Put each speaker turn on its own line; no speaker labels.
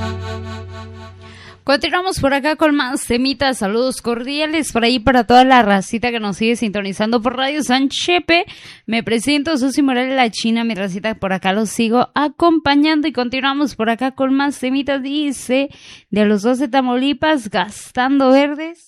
Continuamos por acá con más temitas, saludos cordiales por ahí para toda la racita que nos sigue sintonizando por Radio San Chepe. Me presento, Susi Morales, la China, mi racita por acá los sigo acompañando y continuamos por acá con más temitas, dice, de los 2 de Tamaulipas, Gastando Verdes.